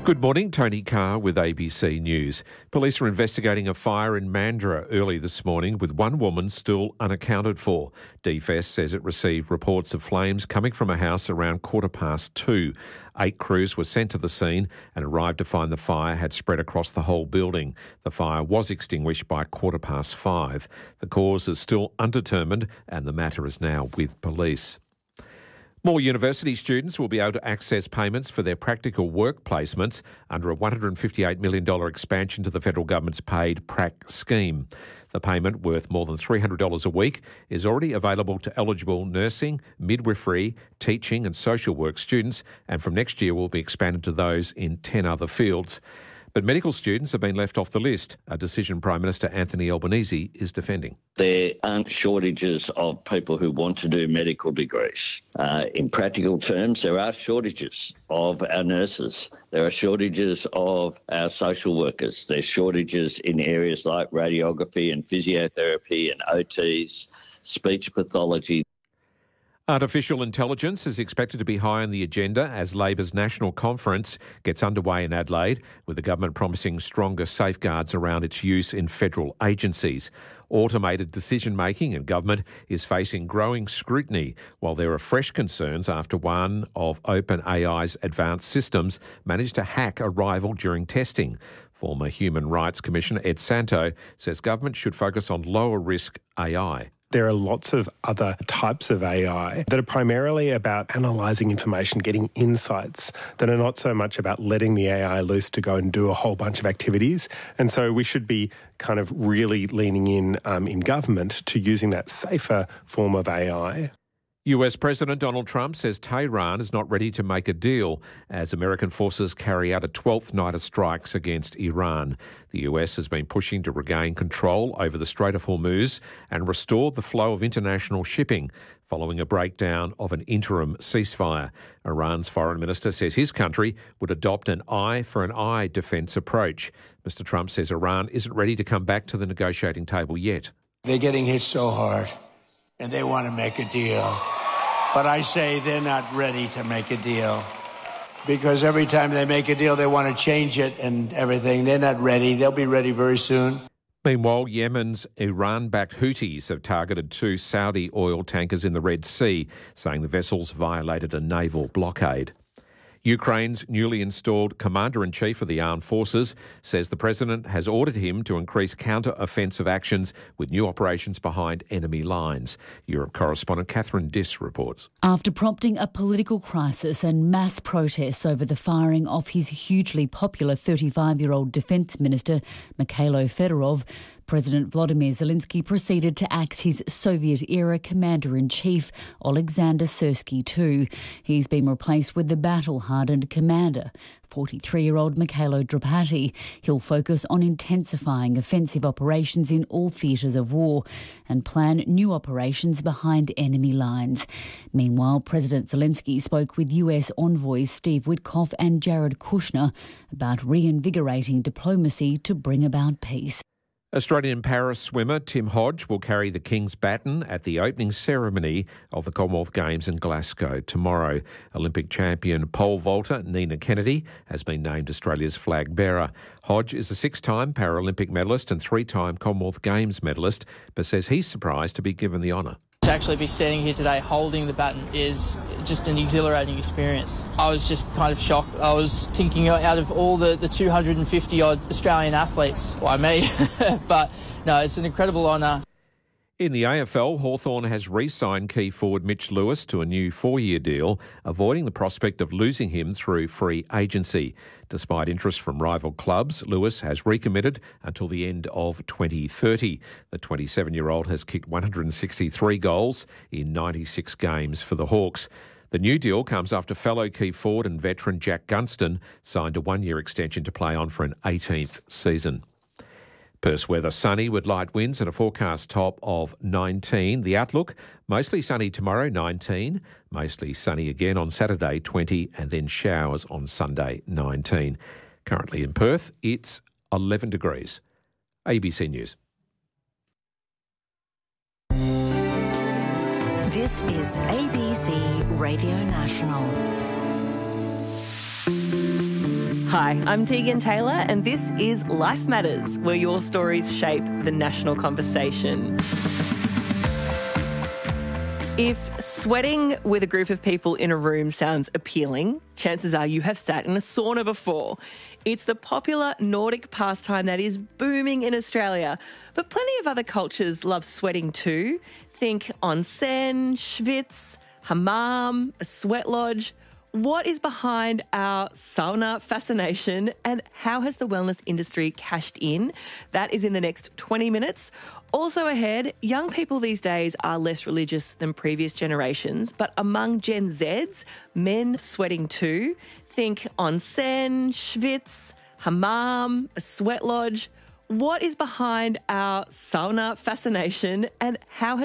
Good morning, Tony Carr with ABC News. Police are investigating a fire in Mandurah early this morning with one woman still unaccounted for. DFS says it received reports of flames coming from a house around 2:15. 8 crews were sent to the scene and arrived to find the fire had spread across the whole building. The fire was extinguished by 5:15. The cause is still undetermined and the matter is now with police. More university students will be able to access payments for their practical work placements under a $158 million expansion to the federal government's paid PRAC scheme. The payment, worth more than $300 a week, is already available to eligible nursing, midwifery, teaching and social work students, and from next year will be expanded to those in 10 other fields. But medical students have been left off the list, a decision Prime Minister Anthony Albanese is defending. There aren't shortages of people who want to do medical degrees. In practical terms, there are shortages of our nurses. There are shortages of our social workers. There's shortages in areas like radiography and physiotherapy and OTs, speech pathology. Artificial intelligence is expected to be high on the agenda as Labor's national conference gets underway in Adelaide, with the government promising stronger safeguards around its use in federal agencies. Automated decision-making in government is facing growing scrutiny, while there are fresh concerns after one of OpenAI's advanced systems managed to hack a rival during testing. Former Human Rights Commissioner Ed Santow says government should focus on lower-risk AI. There are lots of other types of AI that are primarily about analysing information, getting insights, that are not so much about letting the AI loose to go and do a whole bunch of activities. And so we should be kind of really leaning in government to using that safer form of AI. US President Donald Trump says Tehran is not ready to make a deal as American forces carry out a 12th night of strikes against Iran. The US has been pushing to regain control over the Strait of Hormuz and restore the flow of international shipping following a breakdown of an interim ceasefire. Iran's foreign minister says his country would adopt an eye for an eye defence approach. Mr. Trump says Iran isn't ready to come back to the negotiating table yet. They're getting hit so hard, and they want to make a deal. But I say they're not ready to make a deal because every time they make a deal, they want to change it and everything. They're not ready. They'll be ready very soon. Meanwhile, Yemen's Iran-backed Houthis have targeted 2 Saudi oil tankers in the Red Sea, saying the vessels violated a naval blockade. Ukraine's newly installed Commander-in-Chief of the Armed Forces says the President has ordered him to increase counter-offensive actions with new operations behind enemy lines. Europe correspondent Catherine Diss reports. After prompting a political crisis and mass protests over the firing of his hugely popular 35-year-old Defence Minister, Mikhailo Fedorov, President Volodymyr Zelensky proceeded to axe his Soviet-era Commander-in-Chief, Alexander Syrsky II. He's been replaced with the battle-hardened commander, 43-year-old Mikhailo Drapati. He'll focus on intensifying offensive operations in all theatres of war and plan new operations behind enemy lines. Meanwhile, President Zelensky spoke with US envoys Steve Witkoff and Jared Kushner about reinvigorating diplomacy to bring about peace. Australian Paris swimmer Tim Hodge will carry the King's baton at the opening ceremony of the Commonwealth Games in Glasgow tomorrow. Olympic champion pole vaulter Nina Kennedy has been named Australia's flag bearer. Hodge is a 6-time Paralympic medalist and 3-time Commonwealth Games medalist, but says he's surprised to be given the honour. To actually be standing here today holding the baton is just an exhilarating experience. I was just kind of shocked. I was thinking out of all the 250-odd Australian athletes, why me? But no, it's an incredible honour. In the AFL, Hawthorn has re-signed key forward Mitch Lewis to a new 4-year deal, avoiding the prospect of losing him through free agency. Despite interest from rival clubs, Lewis has recommitted until the end of 2030. The 27-year-old has kicked 163 goals in 96 games for the Hawks. The new deal comes after fellow key forward and veteran Jack Gunston signed a 1-year extension to play on for an 18th season. Perth weather sunny with light winds and a forecast top of 19. The outlook, mostly sunny tomorrow, 19. Mostly sunny again on Saturday, 20. And then showers on Sunday, 19. Currently in Perth, it's 11 degrees. ABC News. This is ABC Radio National. Hi, I'm Tegan Taylor, and this is Life Matters, where your stories shape the national conversation. If sweating with a group of people in a room sounds appealing, chances are you have sat in a sauna before. It's the popular Nordic pastime that is booming in Australia, but plenty of other cultures love sweating too. Think onsen, schwitz, hammam, a sweat lodge. What is behind our sauna fascination, and how has the wellness industry cashed in? That is in the next 20 minutes. Also ahead, young people these days are less religious than previous generations, but among Gen Zs, men sweating too. Think onsen, schwitz, hammam, a sweat lodge. What is behind our sauna fascination, and how has